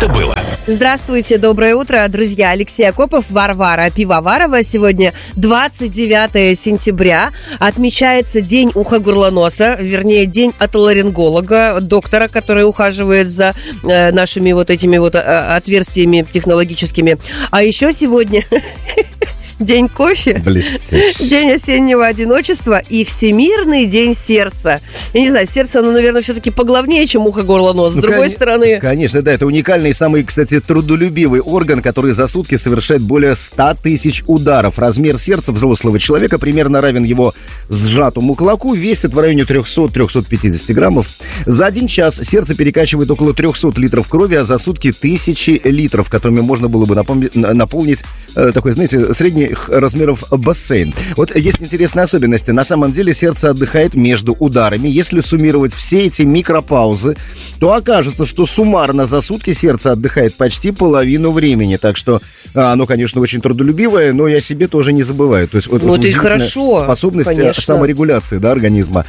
будто было. Здравствуйте, доброе утро, друзья. Алексей Акопов, Варвара Пивоварова. Сегодня 29 сентября. Отмечается День уха-горла-носа, вернее, День отоларинголога, доктора, который ухаживает за нашими вот этими вот отверстиями технологическими. А еще сегодня... День кофе, блестяще. День осеннего одиночества и Всемирный день сердца. Я не знаю, сердце, оно, наверное, все-таки поглавнее, чем ухо, горло, нос. С другой стороны... Конечно, да, это уникальный, самый, кстати, трудолюбивый орган, который за сутки совершает более 100 тысяч ударов. Размер сердца взрослого человека примерно равен его сжатому кулаку, весит в районе 300-350 граммов. За один час сердце перекачивает около 300 литров крови, а за сутки 1000 литров, которыми можно было бы наполнить такой, знаете, средний размеров бассейн. Вот есть интересные особенности. На самом деле сердце отдыхает между ударами. Если суммировать все эти микропаузы, то окажется, что суммарно за сутки сердце отдыхает почти половину времени. Так что оно, конечно, очень трудолюбивое, но я себе тоже не забываю. То есть, вот, это и хорошо. Способность конечно. Саморегуляции, да, организма.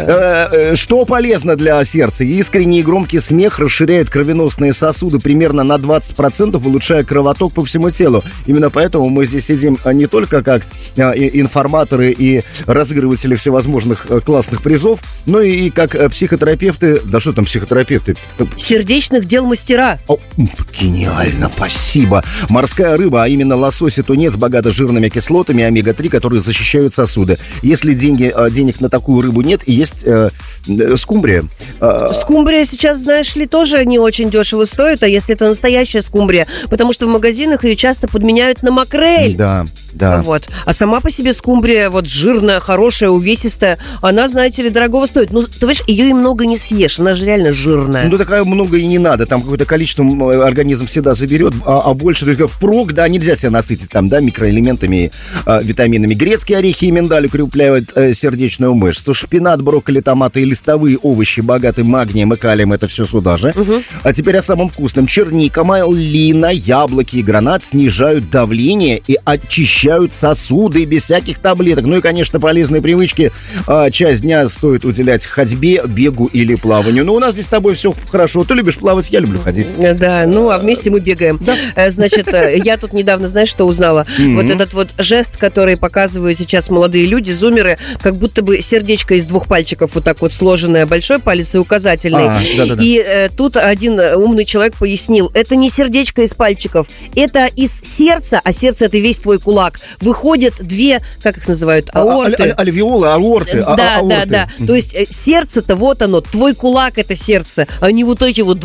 Да. Что полезно для сердца? Искренний и громкий смех расширяет кровеносные сосуды примерно на 20%, улучшая кровоток по всему телу. Именно поэтому мы здесь сидим не только как информаторы и разыгрыватели всевозможных классных призов, но и как психотерапевты. Да что там психотерапевты? Сердечных дел мастера. О, гениально, спасибо. Морская рыба, а именно лосось и тунец, богата жирными кислотами омега-3, которые защищают сосуды. Если денег на такую рыбу нет, есть скумбрия. Скумбрия сейчас, знаешь ли, тоже не очень дешево стоит, а если это настоящая скумбрия, потому что в магазинах ее часто подменяют на макрель. Да. Да. Вот. А сама по себе скумбрия вот жирная, хорошая, увесистая, она, знаете ли, дорогого стоит. Ну, ты понимаешь, ее и много не съешь, она же реально жирная. Ну, такая много и не надо, там какое-то количество организм всегда заберет, а больше только впрок, да, нельзя себя насытить там, да, микроэлементами, витаминами. Грецкие орехи и миндаль укрепляют сердечную мышцу, шпинат, брокколи, томаты и листовые овощи, богаты магнием и калием, это все сюда же. Угу. А теперь о самом вкусном. Черника, малина, яблоки и гранат снижают давление и очищают сосуды без всяких таблеток. Ну и, конечно, полезные привычки. Часть дня стоит уделять ходьбе, бегу или плаванию. Ну, у нас здесь с тобой все хорошо. Ты любишь плавать, я люблю ходить. Да, ну, а вместе мы бегаем. Да. Значит, я тут недавно, знаешь, что узнала? Вот этот вот жест, который показывают сейчас молодые люди, зумеры, как будто бы сердечко из 2 пальчиков вот так вот сложенное, большой палец и указательный. Да-да-да. И тут один умный человек пояснил, это не сердечко из пальчиков, это из сердца, а сердце — это весь твой кулак. Выходят 2, как их называют, аорты. Альвеолы, аорты. Да. То есть сердце-то вот оно, твой кулак — это сердце, а не вот эти вот